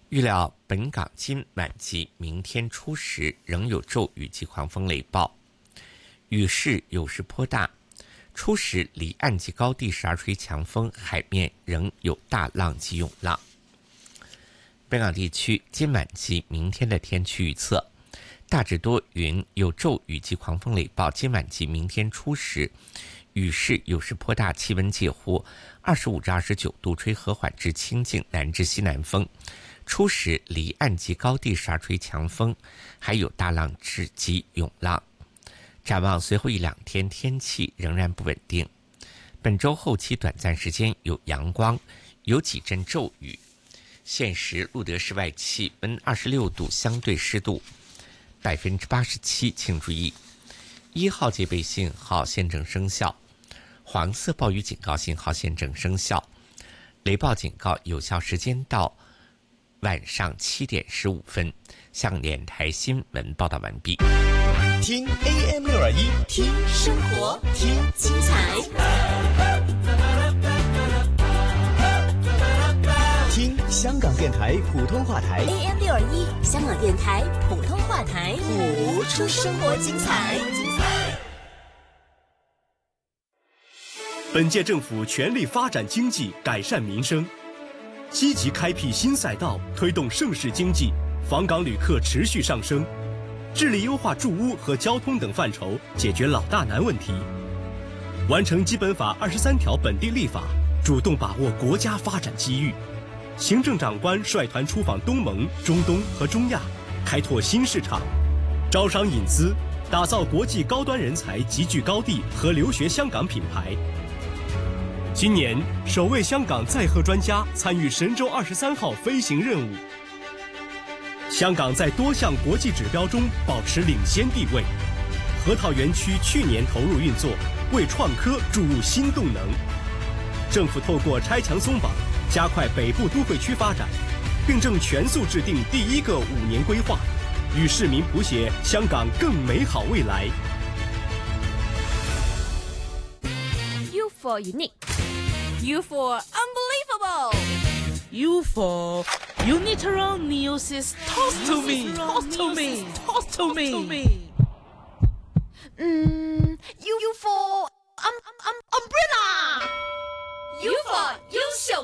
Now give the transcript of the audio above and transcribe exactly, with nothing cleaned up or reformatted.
预料本港今晚及明天初时仍有骤雨及狂风雷暴，雨势有时颇大。初时离岸及高地时而吹强风，海面仍有大浪及涌浪。本港地区今晚及明天的天气预测：大致多云，有骤雨及狂风雷暴。今晚及明天初时，雨势有时颇大，气温介乎二十五至二十九度，吹和缓至清劲南至西南风。初时离岸及高地时而吹强风，还有大浪至及涌浪。展望随后一两天天气仍然不稳定，本周后期短暂时间有阳光，有几阵骤雨。现时录得室外气温二十六度，相对湿度百分之八十七，请注意一号戒备信号现正生效，黄色暴雨警告信号现正生效，雷暴警告有效时间到晚上七点十五分。向联台新闻报道完毕。 听 A M 六二一，听生活，听精彩，听香港电台普通话台 A M 六二一，香港电台普通话台， 谱出生活精彩。本届政府全力发展经济，改善民生，积极开辟新赛道，推动盛世经济，访港旅客持续上升，致力优化住屋和交通等范畴，解决老大难问题，完成基本法二十三条本地立法，主动把握国家发展机遇。行政长官率团出访东盟、中东和中亚，开拓新市场，招商引资，打造国际高端人才集聚高地和留学香港品牌。今年首位香港载荷专家参与神舟二十三号飞行任务。香港在多项国际指标中保持领先地位。核桃园区去年投入运作，为创科注入新动能。政府透过拆墙松绑，加快北部都会区发展，并正全速制定第一个五年规划，与市民谱写香港更美好未来。 U for unique, U for unbelievable, U for Unitron Neosis Toast to me, Toast to me, Toast to me. 嗯 U for um um umbrella, U for 优秀